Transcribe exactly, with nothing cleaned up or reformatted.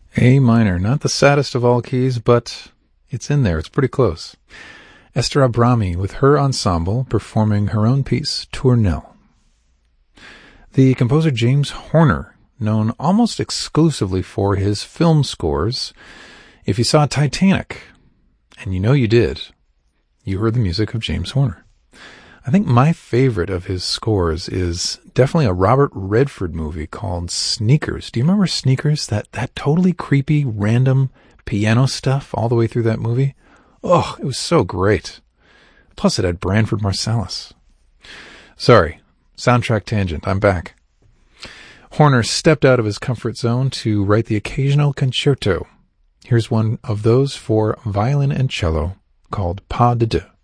A minor, not the saddest of all keys, but it's in there. It's pretty close. Esther Abrami with her ensemble performing her own piece, Tournelle. The composer James Horner, known almost exclusively for his film scores. If you saw Titanic, and you know you did, you heard the music of James Horner. I think my favorite of his scores is definitely a Robert Redford movie called Sneakers. Do you remember Sneakers? That that totally creepy, random piano stuff all the way through that movie? Oh, it was so great. Plus it had Branford Marsalis. Sorry, soundtrack tangent, I'm back. Horner stepped out of his comfort zone to write the occasional concerto. Here's one of those for violin and cello called Pas de Deux.